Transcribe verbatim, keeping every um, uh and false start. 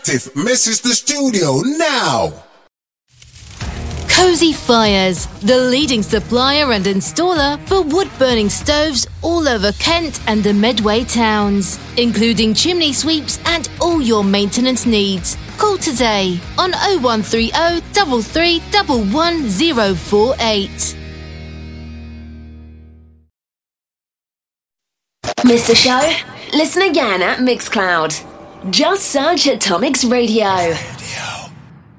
Tiff misses the studio now. Cozy Fires, the leading supplier and installer for wood-burning stoves all over Kent and the Medway towns, including chimney sweeps and all your maintenance needs. Call today on oh one three oh, three three one one oh four eight. Missed the show? Listen again at Mixcloud. Just search Atomics Radio.